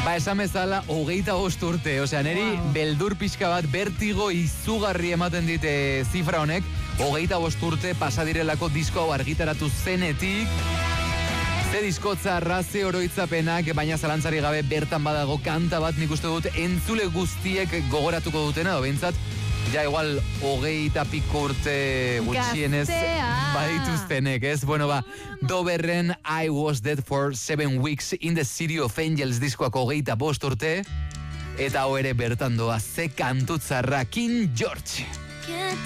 Ba, esan bezala, 25 urte. Osea, neri beldur pixka bat, bertigo izugarri ematen dite zifra honek. 25 urte pasadirelako disko hau argitaratu zenetik. Ze diskotza, raze oroitzapenak, baina zalantzari gabe bertan badago kanta bat, nik uste dut entzule guztiek gogoratuko dutena, behintzat, ja igual 20 piko urte gutxienez badituztenek, ez? Bueno, ba, Doberren I Was Dead for 7 Weeks in the City of Angels diskoak 25 urte, eta hau ere bertan doa, ze kantutzarra King George.